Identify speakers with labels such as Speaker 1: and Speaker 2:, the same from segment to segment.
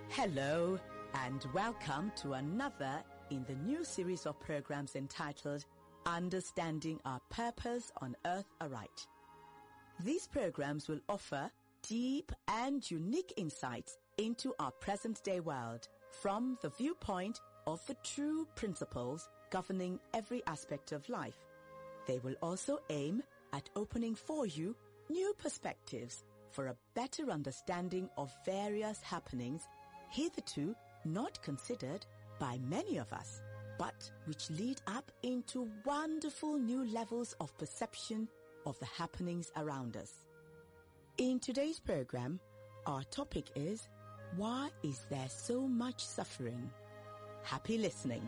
Speaker 1: Hello and welcome to another in the new series of programs entitled Understanding Our Purpose on Earth Aright. These programs will offer deep and unique insights into our present-day world from the viewpoint of the true principles governing every aspect of life. They will also aim at opening for you new perspectives for a better understanding of various happenings hitherto not considered by many of us, but which lead up into wonderful new levels of perception of the happenings around us. In today's program, our topic is, why is there so much suffering? Happy listening.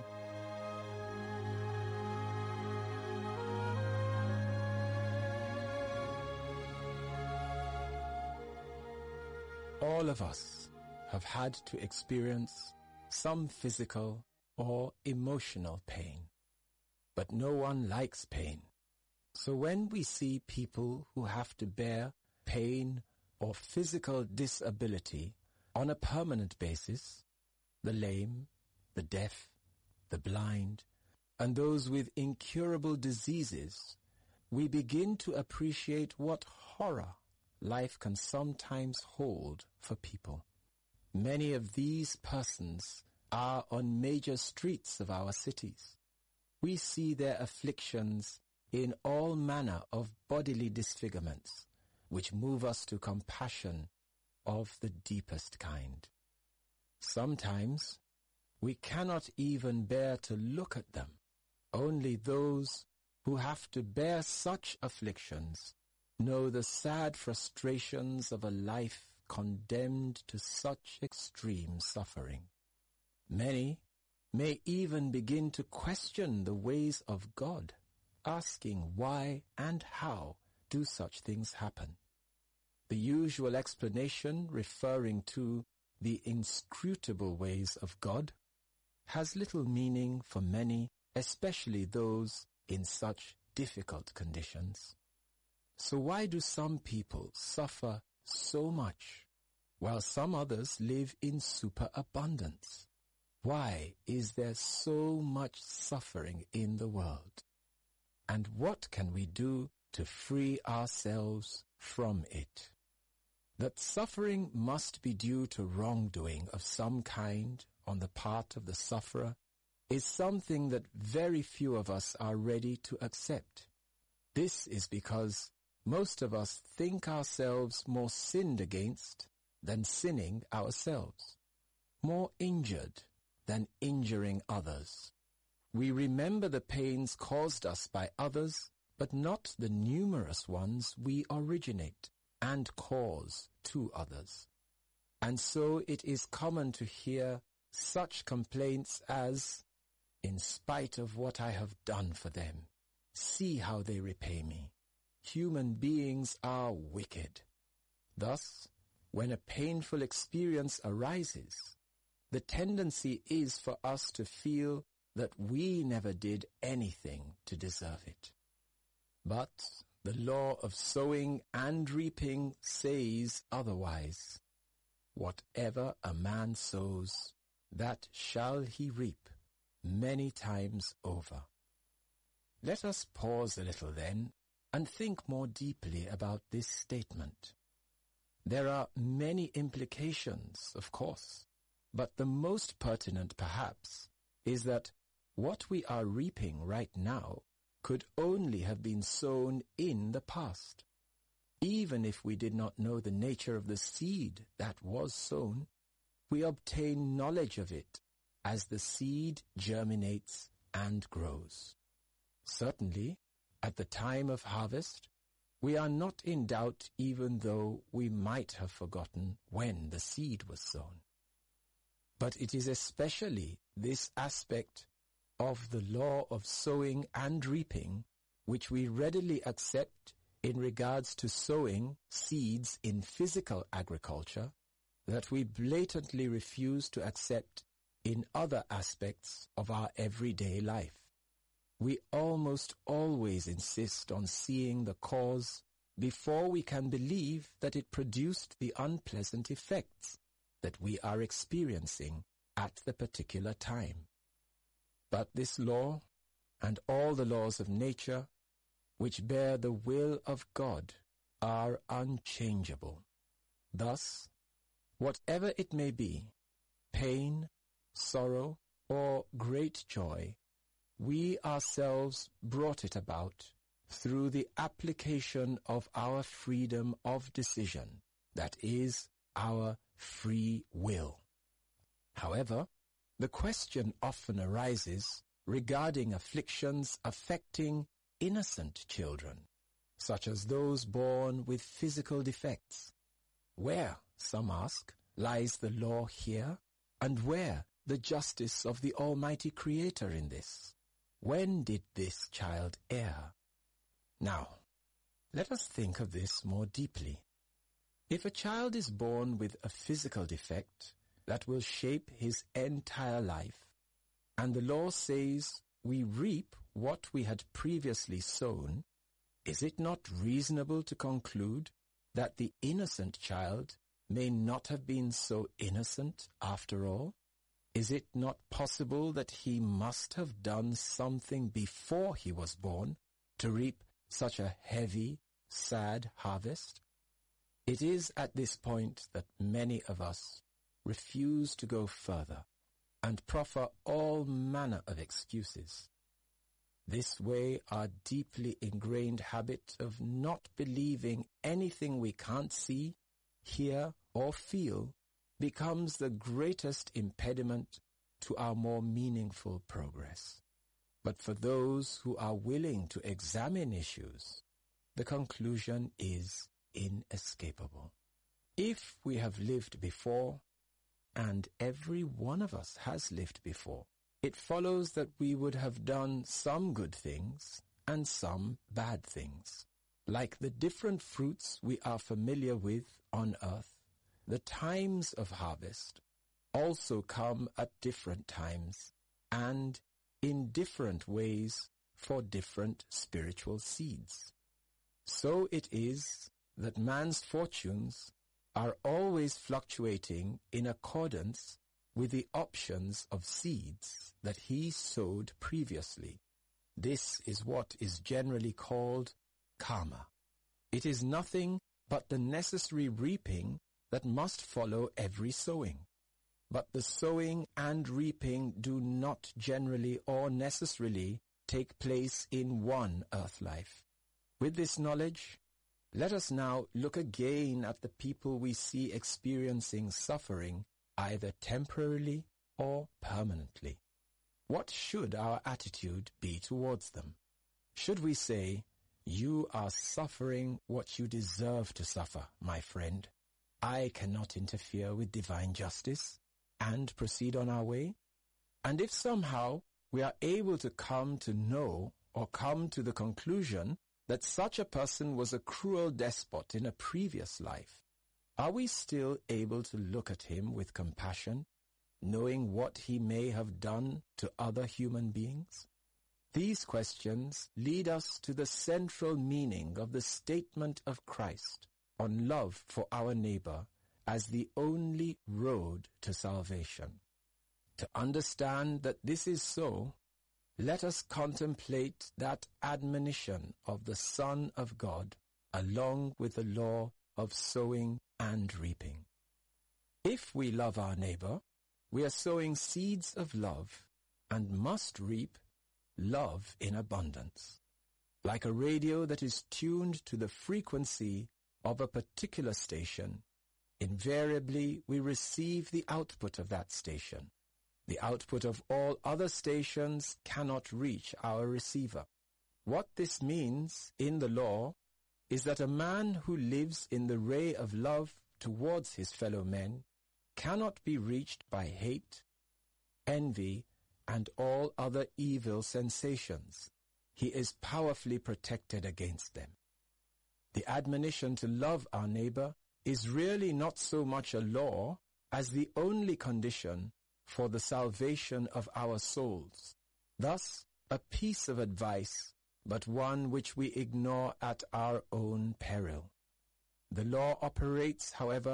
Speaker 2: All of us have had to experience some physical or emotional pain. But no one likes pain. So when we see people who have to bear pain or physical disability on a permanent basis, the lame, the deaf, the blind, and those with incurable diseases, we begin to appreciate what horror life can sometimes hold for people. Many of these persons are on major streets of our cities. We see their afflictions in all manner of bodily disfigurements, which move us to compassion of the deepest kind. Sometimes we cannot even bear to look at them. Only those who have to bear such afflictions know the sad frustrations of a life condemned to such extreme suffering. Many may even begin to question the ways of God, asking why and how do such things happen. The usual explanation referring to the inscrutable ways of God has little meaning for many, especially those in such difficult conditions. So why do some people suffer so much, while some others live in superabundance? Why is there so much suffering in the world? And what can we do to free ourselves from it? That suffering must be due to wrongdoing of some kind on the part of the sufferer is something that very few of us are ready to accept. This is because most of us think ourselves more sinned against than sinning ourselves, more injured than injuring others. We remember the pains caused us by others, but not the numerous ones we originate and cause to others. And so it is common to hear such complaints as, "In spite of what I have done for them, see how they repay me. Human beings are wicked." Thus, when a painful experience arises, the tendency is for us to feel that we never did anything to deserve it. But the law of sowing and reaping says otherwise. Whatever a man sows, that shall he reap, many times over. Let us pause a little then and think more deeply about this statement. There are many implications, of course, but the most pertinent perhaps is that what we are reaping right now could only have been sown in the past. Even if we did not know the nature of the seed that was sown, we obtain knowledge of it as the seed germinates and grows. Certainly, at the time of harvest, we are not in doubt even though we might have forgotten when the seed was sown. But it is especially this aspect of the law of sowing and reaping which we readily accept in regards to sowing seeds in physical agriculture that we blatantly refuse to accept in other aspects of our everyday life. We almost always insist on seeing the cause before we can believe that it produced the unpleasant effects, that we are experiencing at the particular time. But this law and all the laws of nature which bear the will of God are unchangeable. Thus, whatever it may be, pain, sorrow, or great joy, we ourselves brought it about through the application of our freedom of decision, that is, our free will. However, the question often arises regarding afflictions affecting innocent children, such as those born with physical defects. Where, some ask, lies the law here, and where the justice of the Almighty Creator in this? When did this child err? Now, let us think of this more deeply. If a child is born with a physical defect that will shape his entire life, and the law says we reap what we had previously sown, is it not reasonable to conclude that the innocent child may not have been so innocent after all? Is it not possible that he must have done something before he was born to reap such a heavy, sad harvest? It is at this point that many of us refuse to go further and proffer all manner of excuses. This way, our deeply ingrained habit of not believing anything we can't see, hear, or feel becomes the greatest impediment to our more meaningful progress. But for those who are willing to examine issues, the conclusion is inescapable. If we have lived before, and every one of us has lived before, it follows that we would have done some good things and some bad things. Like the different fruits we are familiar with on earth, the times of harvest also come at different times and in different ways for different spiritual seeds. So it is that man's fortunes are always fluctuating in accordance with the options of seeds that he sowed previously. This is what is generally called karma. It is nothing but the necessary reaping that must follow every sowing. But the sowing and reaping do not generally or necessarily take place in one earth life. With this knowledge, let us now look again at the people we see experiencing suffering either temporarily or permanently. What should our attitude be towards them? Should we say, "You are suffering what you deserve to suffer, my friend. I cannot interfere with divine justice," and proceed on our way? And if somehow we are able to come to know or come to the conclusion that such a person was a cruel despot in a previous life, are we still able to look at him with compassion, knowing what he may have done to other human beings? These questions lead us to the central meaning of the statement of Christ on love for our neighbor as the only road to salvation. To understand that this is so, let us contemplate that admonition of the Son of God along with the law of sowing and reaping. If we love our neighbor, we are sowing seeds of love and must reap love in abundance. Like a radio that is tuned to the frequency of a particular station, invariably we receive the output of that station. The output of all other stations cannot reach our receiver. What this means in the law is that a man who lives in the ray of love towards his fellow men cannot be reached by hate, envy, and all other evil sensations. He is powerfully protected against them. The admonition to love our neighbor is really not so much a law as the only condition for the salvation of our souls. Thus, a piece of advice, but one which we ignore at our own peril. The law operates, however,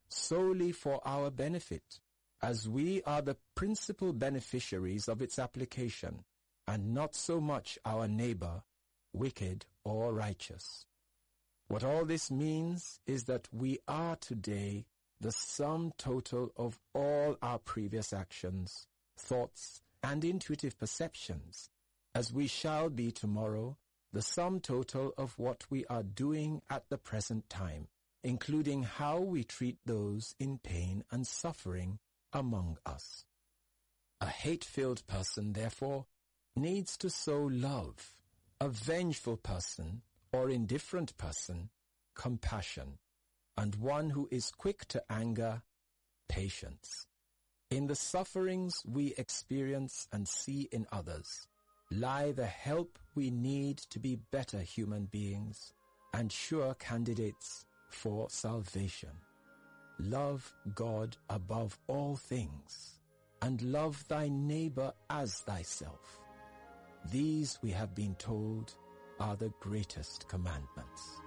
Speaker 2: solely for our benefit, as we are the principal beneficiaries of its application, and not so much our neighbor, wicked or righteous. What all this means is that we are today the sum total of all our previous actions, thoughts, and intuitive perceptions, as we shall be tomorrow the sum total of what we are doing at the present time, including how we treat those in pain and suffering among us. A hate-filled person, therefore, needs to sow love. A vengeful person or indifferent person, compassion, and one who is quick to anger, patience. In the sufferings we experience and see in others lie the help we need to be better human beings and sure candidates for salvation. Love God above all things, and love thy neighbor as thyself. These, we have been told, are the greatest commandments.